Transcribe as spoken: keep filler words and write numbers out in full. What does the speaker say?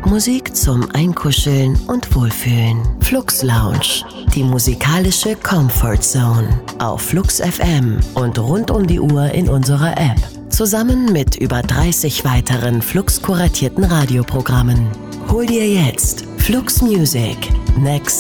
Musik zum Einkuscheln und Wohlfühlen. Flux Lounge, die musikalische Comfort Zone. Auf Flux F M und rund um die Uhr in unserer App. Zusammen mit über dreißig weiteren Flux kuratierten Radioprogrammen. Hol dir jetzt Flux Music. Next